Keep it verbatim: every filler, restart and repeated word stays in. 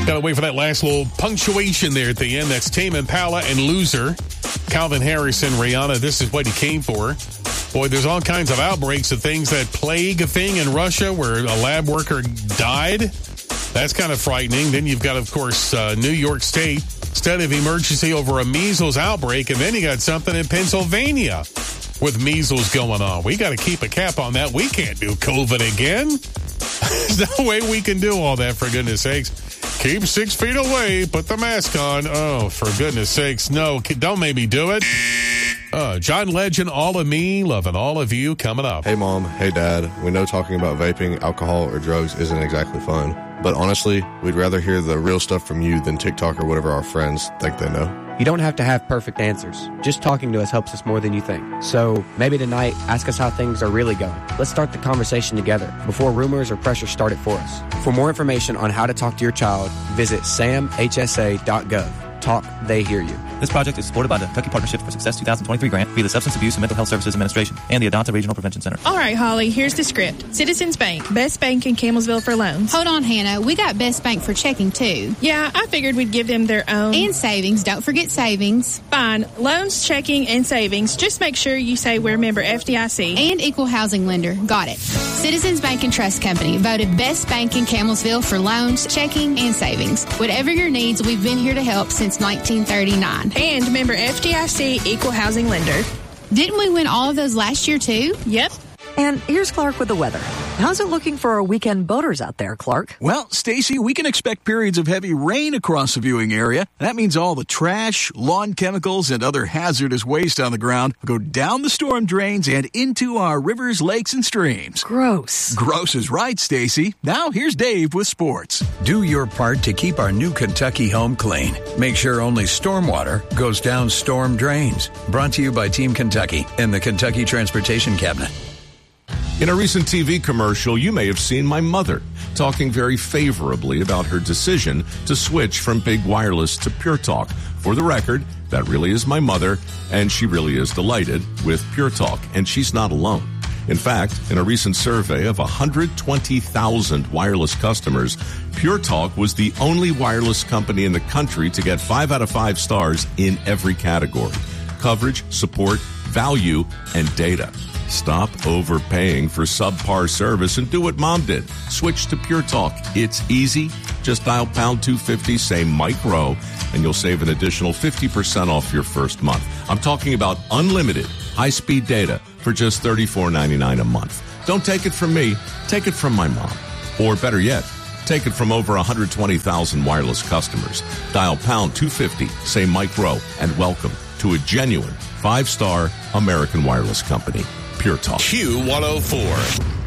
Got to wait for that last little punctuation there at the end. That's Tame Impala and Loser. Calvin Harris and Rihanna, this is what he came for. Boy, there's all kinds of outbreaks of things. That plague thing in Russia where a lab worker died. That's kind of frightening. Then you've got, of course, uh, New York State state of emergency over a measles outbreak. And then you got something in Pennsylvania with measles going on. We got to keep a cap on that. We can't do COVID again. There's no way we can do all that, for goodness sakes. Keep six feet away. Put the mask on. Oh, for goodness sakes. No, don't make me do it. Uh, John Legend, All of Me, loving all of you, coming up. Hey, Mom. Hey, Dad. We know talking about vaping, alcohol, or drugs isn't exactly fun. But honestly, we'd rather hear the real stuff from you than TikTok or whatever our friends think they know. You don't have to have perfect answers. Just talking to us helps us more than you think. So maybe tonight, ask us how things are really going. Let's start the conversation together before rumors or pressure start it for us. For more information on how to talk to your child, visit sam h s a dot gov. Talk, they hear you. This project is supported by the Kentucky Partnership for Success twenty twenty-three grant via the Substance Abuse and Mental Health Services Administration and the Adonta Regional Prevention Center. All right, Holly, here's the script. Citizens Bank, best bank in Campbellsville for loans. Hold on, Hannah. We got Best Bank for checking, too. Yeah, I figured we'd give them their own. And savings. Don't forget savings. Fine. Loans, checking, and savings. Just make sure you say we're a member F D I C. And equal housing lender. Got it. Citizens Bank and Trust Company, voted best bank in Campbellsville for loans, checking, and savings. Whatever your needs, we've been here to help since nineteen thirty-nine. And member F D I C, equal housing lender. Didn't we win all of those last year, too? Yep. And here's Clark with the weather. How's it looking for our weekend boaters out there, Clark? Well, Stacy, we can expect periods of heavy rain across the viewing area. That means all the trash, lawn chemicals, and other hazardous waste on the ground will go down the storm drains and into our rivers, lakes, and streams. Gross. Gross is right, Stacy. Now here's Dave with sports. Do your part to keep our new Kentucky home clean. Make sure only stormwater goes down storm drains. Brought to you by Team Kentucky and the Kentucky Transportation Cabinet. In a recent T V commercial, you may have seen my mother talking very favorably about her decision to switch from Big Wireless to Pure Talk. For the record, that really is my mother, and she really is delighted with Pure Talk, and she's not alone. In fact, in a recent survey of one hundred twenty thousand wireless customers, Pure Talk was the only wireless company in the country to get five out of five stars in every category: coverage, support, value, and data. Stop overpaying for subpar service and do what Mom did. Switch to Pure Talk. It's easy. Just dial pound two fifty, say Mike Rowe, and you'll save an additional fifty percent off your first month. I'm talking about unlimited high-speed data for just thirty-four ninety-nine a month. Don't take it from me. Take it from my mom. Or better yet, take it from over one hundred twenty thousand wireless customers. Dial pound two fifty, say Mike Rowe, and welcome to a genuine five-star American wireless company. Pure Talk. Q one oh four.